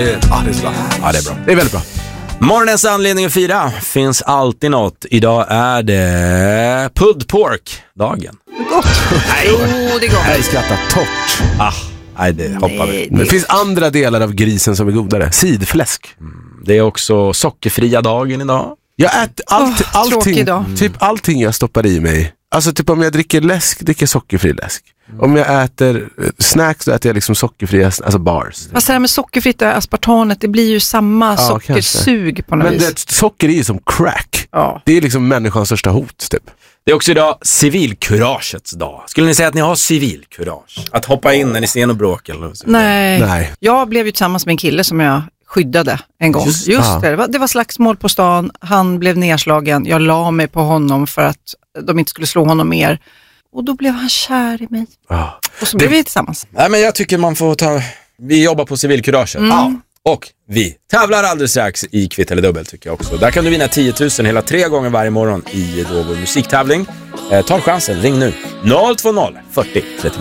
Ja, det är bra. Ja, det är bra. Det är väldigt bra. Morgonens anledning att fira finns alltid något. Idag är det pulled pork-dagen. Gott. Jo, det är gott. Jag skrattar torrt. Nej, det hoppar vi. Det finns andra delar av grisen som är godare. Sidfläsk. Det är också sockerfria dagen idag. Jag äter allting, typ allting jag stoppar i mig. Alltså typ om jag dricker sockerfri läsk. Om jag äter snacks så äter jag liksom sockerfria, alltså bars. Vad säger med sockerfritt och aspartamet, det blir ju samma sockersug på något vis. Men socker är ju som crack. Ja. Det är liksom människans största hot typ. Det är också idag civilkuragets dag. Skulle ni säga att ni har civilkurage? Att hoppa in när ni ser något bråk eller så? Nej. Jag blev ju tillsammans med en kille som jag skyddade en gång. Just det var slagsmål på stan. Han blev nedslagen. Jag la mig på honom för att de inte skulle slå honom mer. Och då blev han kär i mig. Och så blev vi tillsammans. Nej, men jag tycker man får vi jobbar på civilkuraget. Och vi tävlar alldeles strax i Kvitt eller Dubbel tycker jag också. Där kan du vinna 10 000 hela 3 gånger varje morgon i vår musiktävling. Ta chansen, ring nu. 020 40 39.